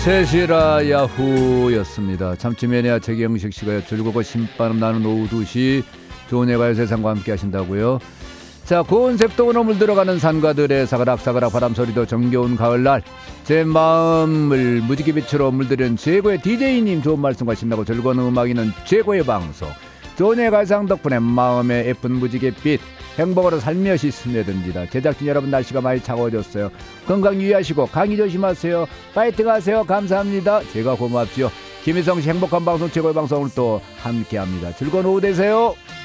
최시라 야후였습니다. 참치매니아 최경식 씨가 즐겁고 신바람 나는 오후 2시 좋은 예가요 세상과 함께 하신다고요. 자, 고운 색동으로 물들어가는 산가들의 사가락사가락 바람소리도 정겨운 가을날 제 마음을 무지개 빛으로 물들이는 최고의 DJ님 좋은 말씀과 신나고 즐거운 음악이 있는 최고의 방송 좋은 예가요상 덕분에 마음의 예쁜 무지개빛 행복으로 살며시 스며듭니다. 제작진 여러분 날씨가 많이 차가워졌어요. 건강 유의하시고 감기 조심하세요. 파이팅 하세요. 감사합니다. 제가 고맙죠. 김희성씨 행복한 방송 최고의 방송을 또 함께합니다. 즐거운 오후 되세요.